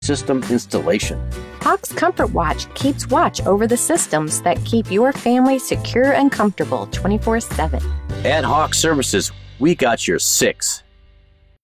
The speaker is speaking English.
system installation. Hawk's Comfort Watch keeps watch over the systems that keep your family secure and comfortable 24/7. At Hawk Services, we got your 6.